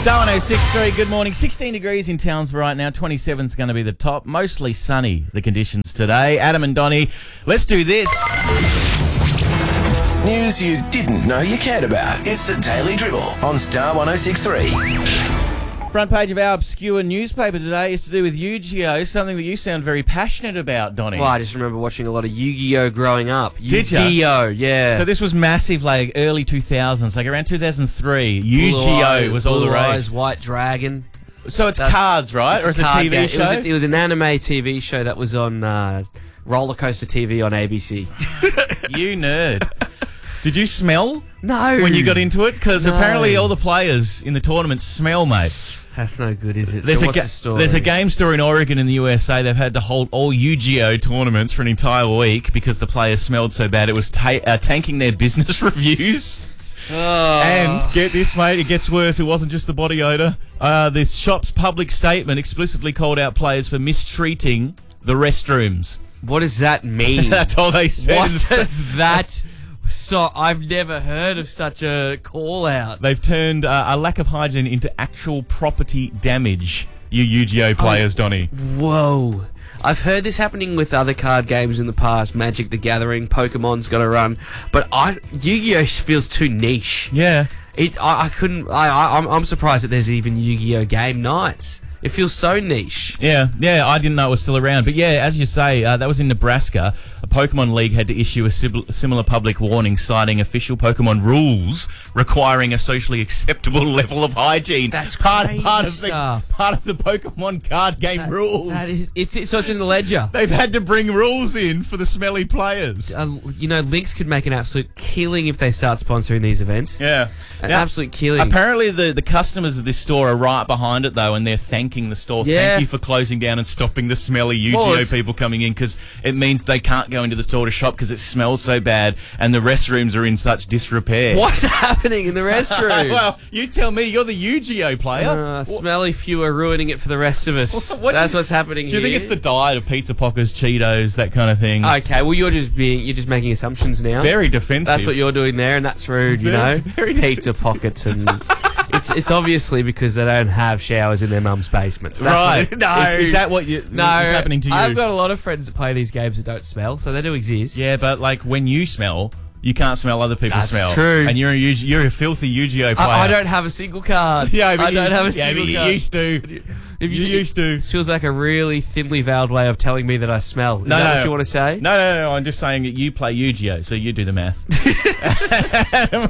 Star 106.3, good morning. 16 degrees in Townsville right now. 27 is going to be the top. Mostly sunny, the conditions today. Adam and Donnie, let's do this. News you didn't know you cared about. It's the Daily Dribble on Star 106.3. Front page of our obscure newspaper today is to do with Yu-Gi-Oh!, something that you sound very passionate about, Donnie. Well, I just remember watching a lot of Yu-Gi-Oh! Growing up. Did ya? Yu-Gi-Oh! Yeah. So this was massive, like early 2000s, like around 2003. Yu-Gi-Oh! was all the Blue rage. Eyes, White Dragon. So it's cards, right? Or it's a card TV game. show? It was an anime TV show that was on Roller Coaster TV on ABC. You nerd. Did you smell No. when you got into it? Because No. apparently all the players in the tournament smell, mate. That's no good, is it? There's, so what's the story? there's a game store in Oregon in the USA. They've had to hold all Yu-Gi-Oh! Tournaments for an entire week because the players smelled so bad. It was tanking their business reviews. Oh. And get this, mate, it gets worse. It wasn't just the body odour. The shop's public statement explicitly called out players for mistreating the restrooms. What does that mean? That's all they said. What does that... So I've never heard of such a call-out. They've turned a lack of hygiene into actual property damage, you Yu-Gi-Oh! Players, Donnie. Whoa. I've heard this happening with other card games in the past. Magic the Gathering, Pokemon's got a run. But Yu-Gi-Oh! Feels too niche. Yeah. I'm surprised that there's even Yu-Gi-Oh! Game nights. It feels so niche. Yeah, I didn't know it was still around. But yeah, as you say, that was in Nebraska. A Pokemon League had to issue a similar public warning citing official Pokemon rules requiring a socially acceptable level of hygiene. That's part crazy of stuff. the Pokemon card game rules. So it's in the ledger. They've had to bring rules in for the smelly players. Lynx could make an absolute killing if they start sponsoring these events. Yeah. An Now, absolute killing. Apparently the customers of this store are right behind it, though, and they're thanking the store. Yeah. Thank you for closing down and stopping the smelly Yu-Gi-Oh! People coming in, because it means they can't go into the store to shop because it smells so bad and the restrooms are in such disrepair. What's happening in the restroom? Well, you tell me. You're the Yu-Gi-Oh! player. Smelly few are ruining it for the rest of us. That's what's happening Do you here. think it's the diet of Pizza Pockers, Cheetos, that kind of thing? Okay, well you're just making assumptions now. Very defensive. That's what you're doing there, and that's rude. You know, Very pizza pockets and. It's obviously because they don't have showers in their mum's basements. That's right. No. Is that what is happening to you? I've got a lot of friends that play these games that don't smell, so they do exist. Yeah, but like when you smell, you can't smell other people's That's smell. true. And you're a filthy Yu-Gi-Oh! player. I don't have a single card. Yeah, but I don't have a single but you card. used to. If You used to. This feels like a really thinly veiled way of telling me that I smell. Is that what you want to say? No. I'm just saying that you play Yu-Gi-Oh! So you do the math.